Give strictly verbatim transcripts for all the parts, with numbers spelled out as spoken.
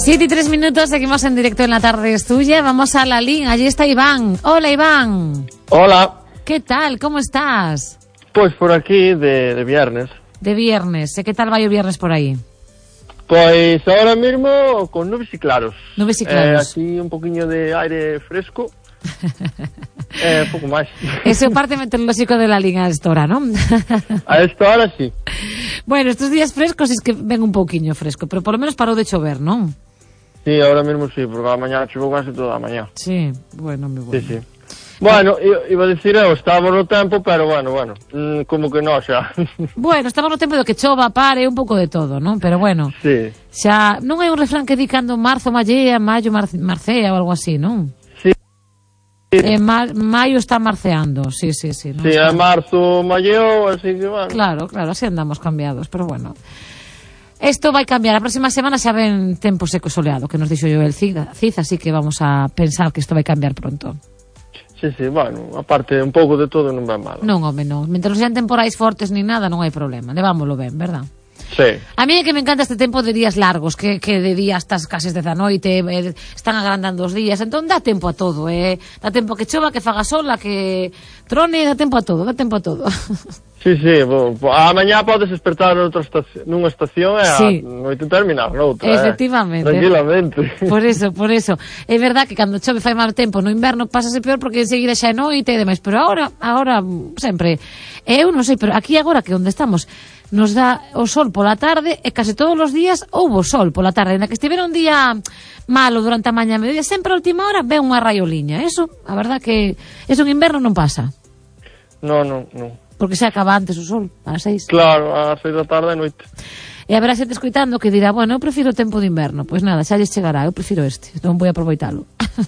Siete y tres minutos, seguimos en directo en La Tarde es Tuya. Vamos a la línea, allí está Iván. Hola, Iván. Hola. ¿Qué tal? ¿Cómo estás? Pues por aquí de, de viernes. De viernes. ¿Qué tal va o viernes por ahí? Pues ahora mismo con nubes y claros. Nubes y claros. Eh, aquí un poquinho de aire fresco. eh, pouco máis. Ese é o parte meteorolóxico de la línea a esta hora, ¿no? A esta hora sí. Bueno, estos días frescos es que ven un pouquiño fresco, pero por lo menos parou de chover, ¿non? Sí, ahora mismo sí, porque a mañana choveu casi toda a mañá. Sí, bueno, moi bueno. Sí, sí. Bueno, iba a decir eu, estaba no tempo, pero bueno, bueno, como que non xa. Bueno, estamos no tempo do que chova, pare, un pouco de todo, non? Pero bueno, sí. Xa, non hai un refrán que di cando marzo mallea, maio mar, marcea ou algo así, non? Sí. Eh, mar, maio está marceando, sí, sí, sí. Sí, é marzo malleo, así que bueno. Claro, claro, así andamos cambiados, pero bueno. Esto vai cambiar, a próxima semana xa ven tempo seco soleado, que nos dixo yo el Cid, así que vamos a pensar que isto vai cambiar pronto. Sí, sí, bueno, aparte un pouco de todo non vai mal. Non, home, non. Mentre non sean temporais fortes ni nada, non hai problema. Levámoslo ben, verdad? Sí. A mí é que me encanta este tempo de días largos, que, que de día estás case desde a noite, eh, están agrandando os días, entón dá tempo a todo, eh? Dá tempo que chova, que faga sol, a que trone, dá tempo a todo, dá tempo a todo. Sí, sí, bo, a mañá podes despertar noutra estación, nunha estación e sí. a noite terminar noutra. Efectivamente. Eh, tranquilamente. Por eso, por eso. É verdad que cando chove fai mal tempo no inverno pásase peor porque enseguida xa é noite e demais, pero agora, agora sempre, eu non sei, pero aquí agora que onde estamos nos dá o sol pola tarde e case todos os días houbo sol pola tarde, na que estivera un día malo durante a maña e mediodía, sempre a última hora ve unha raioliña. Eso, a verdad que eso en inverno non pasa. No, no, no. Porque se acaba antes o sol, ás seis. Claro, ás seis da tarde e noite. E haberá xente escoitando que dirá, bueno, eu prefiro o tempo de inverno. Pois nada, xa lles chegará, eu prefiro este, non vou aproveitalo.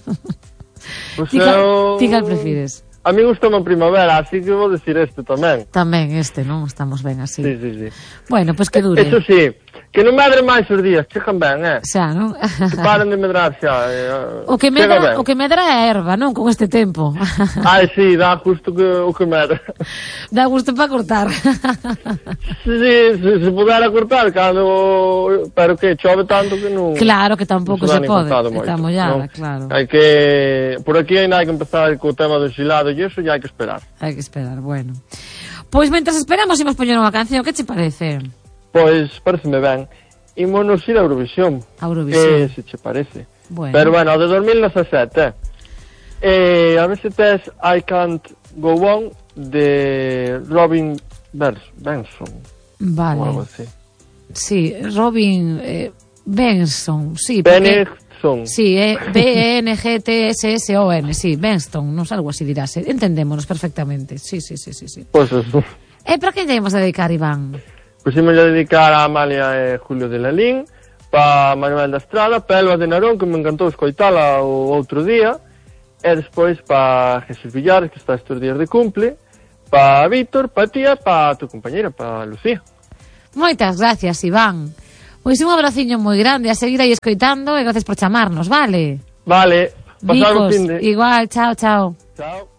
Pues ti, eu... ti cal prefires? A mí gustoume a primavera, así que vou decir este tamén. Tamén este, non? Estamos ben así. Sí, sí, sí. Bueno, pois pues que dure. Eso sí, que non medre máis os días, chegan ben, eh? Xa, non? Que paren de medrar xa. Eh, o que medra, o que medra é a erva, non? Con este tempo. Ai, sí, dá justo que, o que medra. Dá gusto para cortar. Sí, sí, se, se pudera cortar, cando... Pero que chove tanto que non... Claro, que tampouco se, se pode. Está mollada, ¿no? Claro. Hai que... Por aquí ainda hai que empezar co tema do xilado e iso, e hai que esperar. Hai que esperar, bueno. Pois mentras esperamos imos poñer unha canción, que che parece? Pois pareceme ben. Ímonos ir a Eurovisión. A Eurovisión. Que se che parece. Bueno. Pero bueno, de dos mil dezasete. Eh, a ver se tes I Can't Go On de Robin Benson. Vale. Ou algo así. Sí, Robin eh, Benson, sí. Benson. Sí, é eh, B N G T S S O N, sí, Benson, nos algo así dirás. Entendémonos perfectamente, sí, sí, sí, sí, sí. Pois pues eso. E para que lle imos a dedicar, Iván? Pois pues imos a dedicar a Amalia e Julio de Lalín, pa Manuel da Estrada, pa Elba de Narón, que me encantou escoitala o outro día, e despois pa Jesús Villares, que está estes días de cumple, pa Víctor, pa tía, pa tu compañera, pa Lucía. Moitas gracias, Iván. Pois un abraciño moi grande, a seguir aí escoitando e gracias por chamarnos, vale? Vale, pasar un fin de... Igual, chao, chao. Chao.